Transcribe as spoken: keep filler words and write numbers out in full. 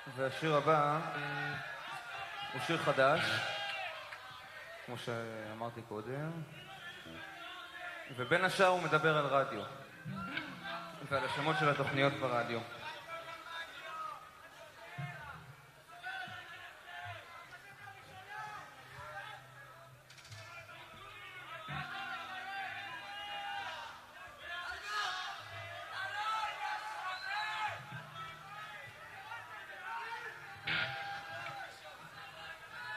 והשיר הבא הוא שיר חדש, כמו שאמרתי קודם, ובין השאר הוא מדבר על רדיו ועל השמות של התוכניות ברדיו.